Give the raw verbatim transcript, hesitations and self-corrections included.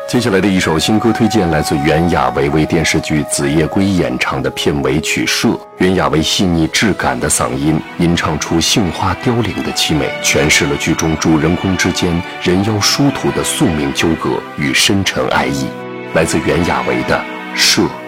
接下来的一首新歌推荐来自袁娅维为电视剧《子夜归》演唱的片尾曲《舍》。袁娅维细腻质感的嗓音吟唱出杏花凋零的凄美，诠释了剧中主人公之间人妖殊途的宿命纠葛与深沉爱意。来自袁娅维的《舍》。